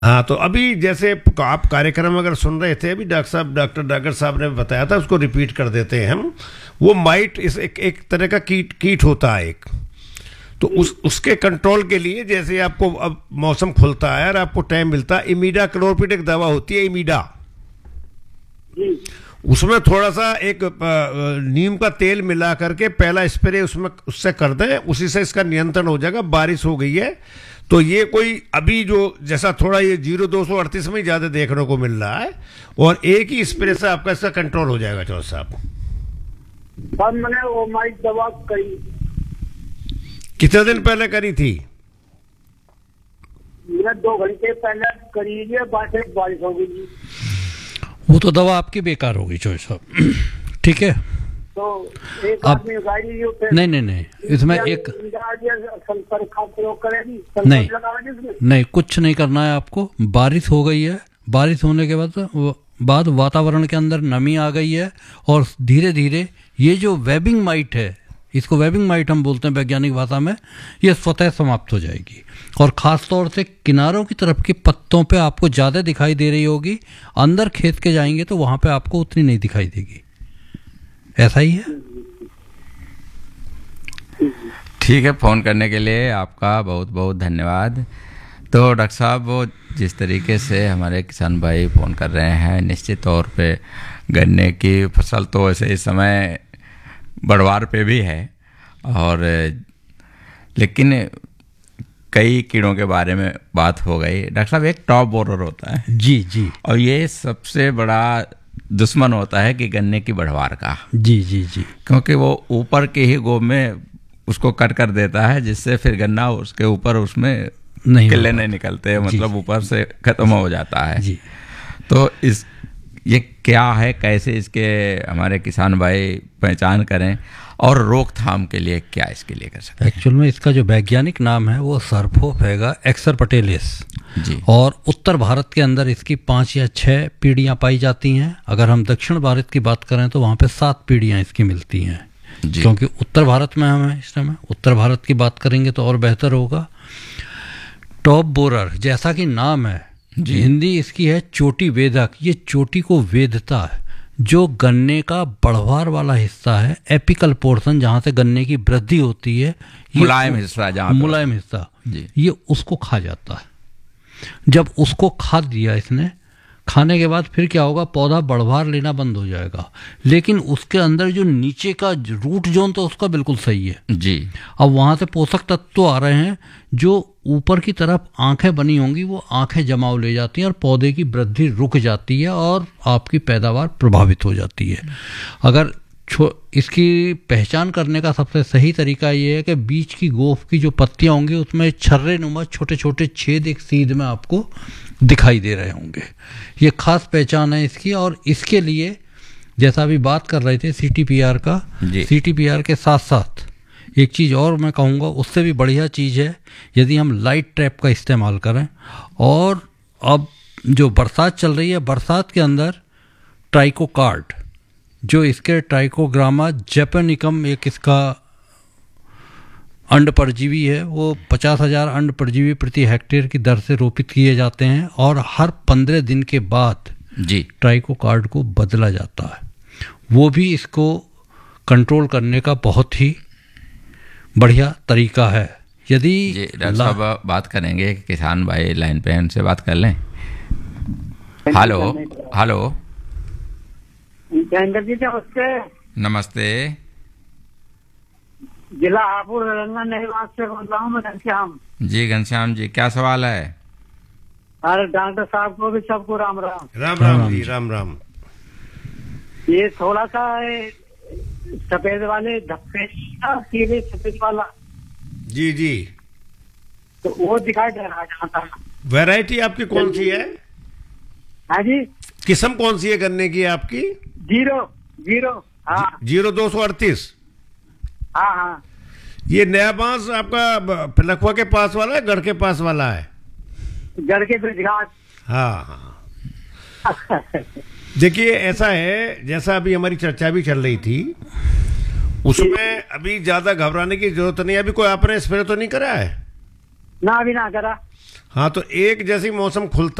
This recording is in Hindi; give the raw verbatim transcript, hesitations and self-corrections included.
हाँ, तो अभी जैसे आप कार्यक्रम अगर सुन रहे थे, अभी डॉक्टर साहब डॉक्टर डागर साहब ने बताया था, उसको रिपीट कर देते हैं हम। वो माइट इस एक, एक तरह का कीट कीट होता है एक। तो उस उसके कंट्रोल के लिए जैसे आपको अब मौसम खुलता है और आपको टाइम मिलता है, इमीडा क्लोरोपिड एक दवा होती है, इमीडा, उसमें थोड़ा सा एक नीम का तेल मिला करके पहला स्प्रे उसमें उससे कर दें, उसी से इसका नियंत्रण हो जाएगा। बारिश हो गई है तो ये कोई अभी जो जैसा थोड़ा ये जीरो दो सौ अड़तीस में ज्यादा देखने को मिल रहा है, और एक ही स्प्रे से आपका इसका कंट्रोल हो जाएगा। चौधरी साहब, मैंने वो माइट दवा करी, कितने दिन पहले करी थी? मैं दो घंटे पहले करी है, बारिश हो गई। वो तो दवा आपकी बेकार होगी चौधरी साहब, ठीक है। तो एक अब आदमी गाड़ी नहीं नहीं नहीं, इसमें एक नहीं नहीं कुछ नहीं करना है आपको। बारिश हो गई है, बारिश होने के बाद बाद वातावरण के अंदर नमी आ गई है, और धीरे धीरे ये जो वेबिंग माइट है, इसको वेबिंग माइट हम बोलते हैं वैज्ञानिक भाषा में, ये स्वतः समाप्त हो जाएगी। और ख़ास तौर से किनारों की तरफ के पत्तों पे आपको ज़्यादा दिखाई दे रही होगी, अंदर खेत के जाएंगे तो वहाँ पे आपको उतनी नहीं दिखाई देगी। ऐसा ही है। ठीक है, फ़ोन करने के लिए आपका बहुत बहुत धन्यवाद। तो डॉक्टर साहब, वो जिस तरीके से हमारे किसान भाई फ़ोन कर रहे हैं, निश्चित तौर पे गन्ने की फसल तो ऐसे इस समय बढ़वार पे भी है, और लेकिन कई कीड़ों के बारे में बात हो गई। डॉक्टर साहब, एक टॉप बोरर होता है जी जी, और ये सबसे बड़ा दुश्मन होता है कि गन्ने की बढ़वार का। जी जी जी, क्योंकि वो ऊपर के ही गोब में उसको कट कर देता है, जिससे फिर गन्ना उसके ऊपर उसमें नहीं किले नहीं निकलते, मतलब ऊपर से खत्म हो जाता है जी। तो इस ये क्या है, कैसे इसके हमारे किसान भाई पहचान करें, और रोकथाम के लिए क्या इसके लिए कर सकते हैं? एक्चुअल में इसका जो वैज्ञानिक नाम है वो सर्फोफेगा एक्सरपटेलिस जी, और उत्तर भारत के अंदर इसकी पाँच या छः पीढ़ियाँ पाई जाती हैं। अगर हम दक्षिण भारत की बात करें तो वहाँ पे सात पीढ़ियाँ इसकी मिलती हैं, क्योंकि उत्तर भारत में हम हैं इस समय। उत्तर भारत की बात करेंगे तो और बेहतर होगा। टॉप बोरर जैसा कि नाम है, हिंदी इसकी है चोटी वेदक। ये चोटी को वेदता है। जो गन्ने का बढ़वार वाला हिस्सा है, एपिकल पोर्शन, जहाँ से गन्ने की वृद्धि होती है, मुलायम हिस्सा, जहाँ मुलायम हिस्सा, ये उसको खा जाता है। जब उसको खा दिया इसने, खाने के बाद फिर क्या होगा, पौधा बढ़वार लेना बंद हो जाएगा। लेकिन उसके अंदर जो नीचे का रूट जोन तो उसका बिल्कुल सही है जी। अब वहाँ से पोषक तत्व तो आ रहे हैं, जो ऊपर की तरफ आंखें बनी होंगी वो आंखें जमाव ले जाती हैं और पौधे की वृद्धि रुक जाती है और आपकी पैदावार प्रभावित हो जाती है। अगर इसकी पहचान करने का सबसे सही तरीका ये है कि बीच की गोफ की जो पत्तियां होंगी उसमें छर्रे नुमा छोटे छोटे छेद एक सीध में आपको दिखाई दे रहे होंगे। ये खास पहचान है इसकी। और इसके लिए जैसा अभी बात कर रहे थे सीटीपीआर का, सीटीपीआर के साथ साथ एक चीज़ और मैं कहूँगा, उससे भी बढ़िया चीज़ है यदि हम लाइट ट्रैप का इस्तेमाल करें। और अब जो बरसात चल रही है, बरसात के अंदर ट्राइकोकार्ड, जो इसके ट्राइकोग्रामा जैपनिकम एक इसका अंड परजीवी है, वो पचास हजार अंड परजीवी प्रति हेक्टेयर की दर से रोपित किए जाते हैं और हर पंद्रह दिन के बाद जी ट्राइकोकार्ड को बदला जाता है। वो भी इसको कंट्रोल करने का बहुत ही बढ़िया तरीका है। यदि डॉक्टर साहब बात करेंगे, किसान भाई लाइन पे, उनसे बात कर लें। हेलो हेलो जी, नमस्ते। नमस्ते। जिला हापुड़ निवास से बोल रहा हूँ मैं, घनश्याम जी। घनश्याम जी, क्या सवाल है? अरे डॉक्टर साहब को भी सबको राम राम। राम राम जी, राम राम। ये थोड़ा सा सफेद वाले धब्बे, सीधे सफेद वाला, जी जी, तो वो दिखाई दे रहा है। वैरायटी आपकी कौन सी है? हाँ जी, किस्म कौन सी है गन्ने की आपकी? जीरो जीरो हाँ जीरो दो सौ अड़तीस। हाँ हाँ। ये नया बांस आपका लखवा के पास वाला है, गढ़ के पास वाला है? गढ़ के ब्रिजघाट। हाँ हाँ। देखिए ऐसा है, जैसा अभी हमारी चर्चा भी चल रही थी, उसमें अभी ज्यादा घबराने की जरूरत नहीं है। अभी कोई आपने स्प्रे तो नहीं करा है? ना, अभी ना करा। हाँ, तो एक जैसी मौसम खुलता